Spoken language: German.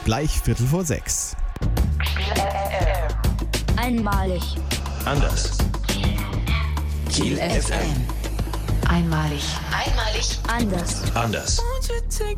gleich 5:15. Einmalig. Anders. Kiel FM. Einmalig. Einmalig. Anders. Anders. Won't you take